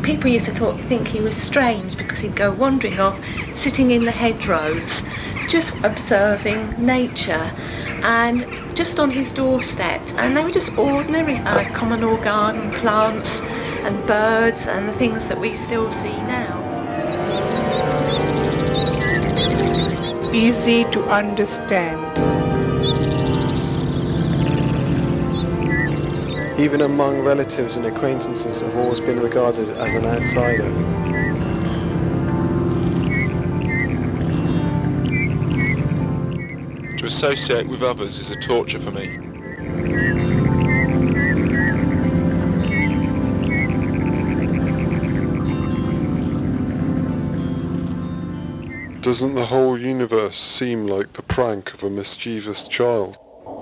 people used to think he was strange because he'd go wandering off, sitting in the hedgerows, just observing nature, and just on his doorstep. And they were just ordinary common or garden plants and birds and the things that we still see now. Easy to understand. Even among relatives and acquaintances, I've always been regarded as an outsider. To associate with others is a torture for me. Doesn't the whole universe seem like the prank of a mischievous child?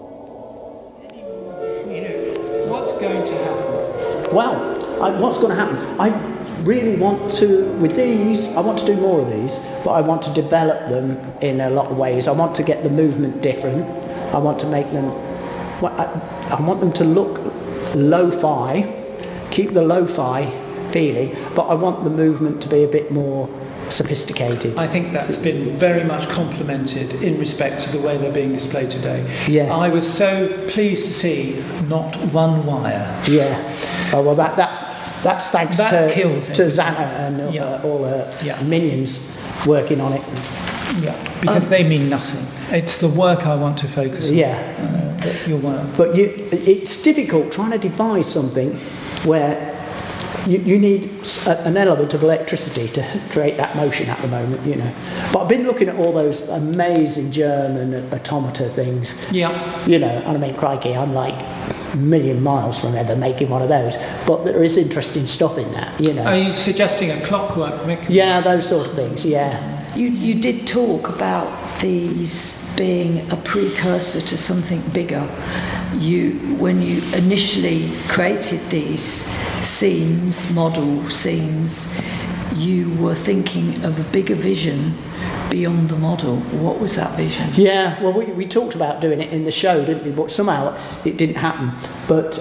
What's going to happen? Well, what's going to happen? I really want to, with these, I want to do more of these, but I want to develop them in a lot of ways. I want to get the movement different. I want to make them, I want them to look lo-fi, keep the lo-fi feeling, but I want the movement to be a bit more sophisticated. I think that's been very much complemented in respect to the way they're being displayed today. Yeah. I was so pleased to see not one wire. Yeah. Oh, well, that's thanks to Zana and all her minions working on it. Yeah, because they mean nothing. It's the work I want to focus on. Yeah. Your work. But it's difficult trying to devise something where you need an element of electricity to create that motion at the moment, you know. But I've been looking at all those amazing German automata things. Yeah. You know, and I mean, crikey, I'm like a million miles from ever making one of those. But there is interesting stuff in that, you know. Are you suggesting a clockwork mechanism? Yeah, those sort of things, yeah. You did talk about these being a precursor to something bigger. When you initially created these model scenes, you were thinking of a bigger vision beyond the model. What was that vision? Yeah, well, we talked about doing it in the show, didn't we? But somehow it didn't happen. But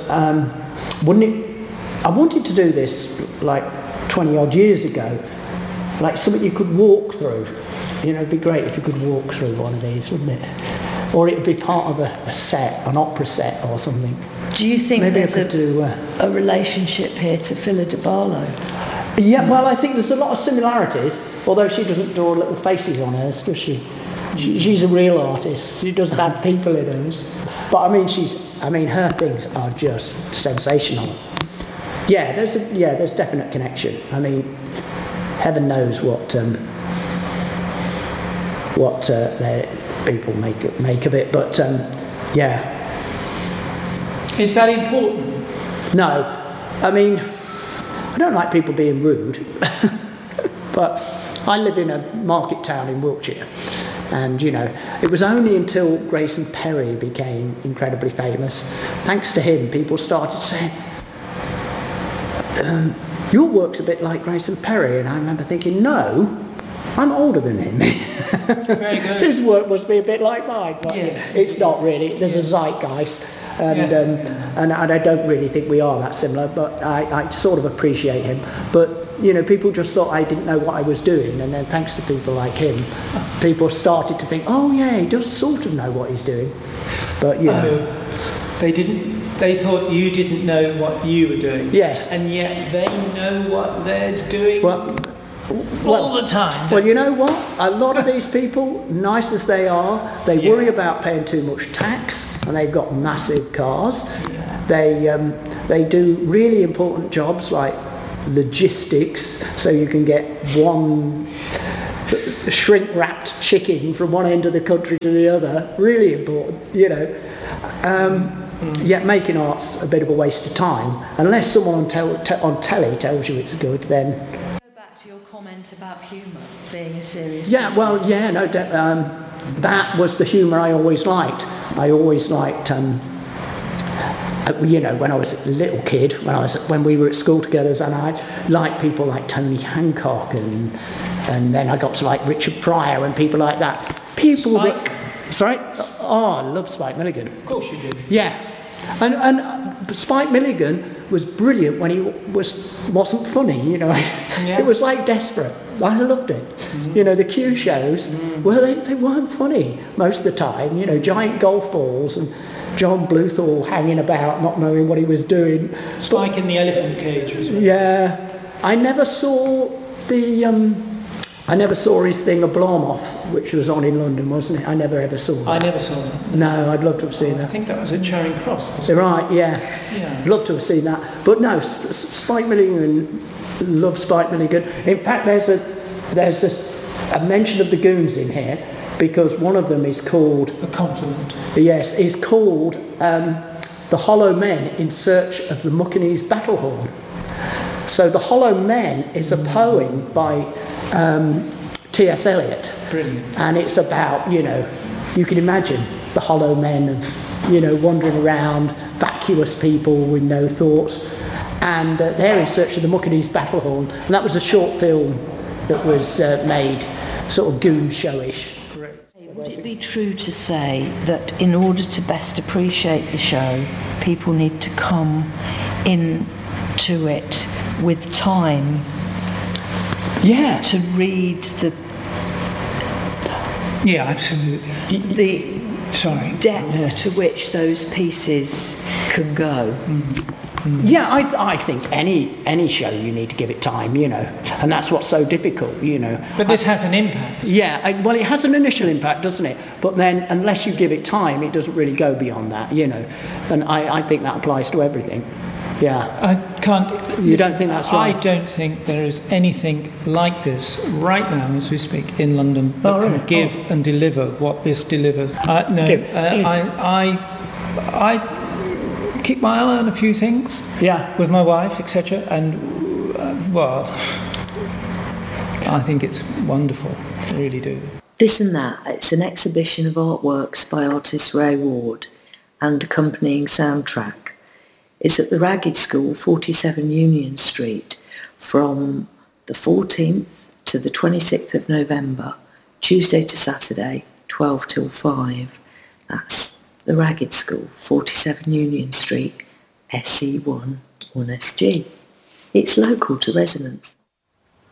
I wanted to do this like 20 odd years ago, like something you could walk through. You know, it'd be great if you could walk through one of these, wouldn't it? Or it would be part of a set, an opera set or something. Do you think maybe there's a relationship here to Phila de Barlow? Yeah, well, I think there's a lot of similarities, although she doesn't draw little faces on hers, does she? She's a real artist. She doesn't have people in hers. But I mean, her things are just sensational. Yeah, there's definite connection. I mean, heaven knows what people make of it, but yeah. Is that important? No, I mean, I don't like people being rude, but I live in a market town in Wiltshire, and you know, it was only until Grayson Perry became incredibly famous, thanks to him, people started saying, your work's a bit like Grayson Perry, and I remember thinking, no, I'm older than him. Very good. His work must be a bit like mine, but it's not really. There's a zeitgeist, and I don't really think we are that similar, but I sort of appreciate him. But you know, people just thought I didn't know what I was doing, and then thanks to people like him, people started to think, oh yeah, he does sort of know what he's doing. But you know, they didn't. They thought you didn't know what you were doing. Yes. And yet they know what they're doing. All the time. Well, you know what? A lot of these people, nice as they are, they worry about paying too much tax, and they've got massive cars. Yeah. They do really important jobs like logistics, so you can get one shrink-wrapped chicken from one end of the country to the other. Really important, you know. Yet making art's a bit of a waste of time. Unless someone on telly tells you it's good, then... To your comment about humour being a serious yeah business. Well yeah no that was the humour I always liked. I always liked you know, when I was a little kid, when we were at school together, and I liked people like Tony Hancock, and then I got to like Richard Pryor and people like that. People Spike. Sorry? Oh, I love Spike Milligan. Of course you do. Yeah. And Spike Milligan was brilliant when he wasn't funny, you know. It was like desperate. I loved it. You know, the Q shows, well, they weren't funny most of the time. You know, giant golf balls and John Bluthal hanging about, not knowing what he was doing. Spike in the elephant cage as well. Yeah. I never saw his thing, A Blom-Off, which was on in London, wasn't it? I never ever saw that. I never saw that. No, I'd love to have seen I that. think that was at Charing Cross. Wasn't it? Right, yeah. Love to have seen that. But no, Spike Milligan, love Spike Milligan. In fact, there's a mention of the Goons in here, because one of them is called... A compliment. Yes, is called The Hollow Men in Search of the Muckanese Battlehorn. So The Hollow Men is a poem by T.S. Eliot. Brilliant. And it's about, you know, you can imagine the hollow men of, you know, wandering around, vacuous people with no thoughts. And they're in search of the Muckanese Battlehorn. And that was a short film that was made sort of goon showish. Would it be true to say that in order to best appreciate the show, people need to come into it with time? Yeah. To read the absolutely. The depth to which those pieces can go. Yeah, I think any show you need to give it time, you know, and that's what's so difficult, you know. But this has an impact. Yeah, well, it has an initial impact, doesn't it? But then, unless you give it time, it doesn't really go beyond that, you know. And I think that applies to everything. Yeah. I can't... You don't think that's right? I don't think there is anything like this right now, as we speak, in London that can give and deliver what this delivers. I keep my eye on a few things. Yeah. With my wife, etc. And, I think it's wonderful. I really do. This and That, it's an exhibition of artworks by artist Ray Ward and accompanying soundtrack. It's at the Ragged School, 47 Union Street, from the 14th to the 26th of November, Tuesday to Saturday, 12 till 5. That's the Ragged School, 47 Union Street, SE1 1SG. It's local to residents.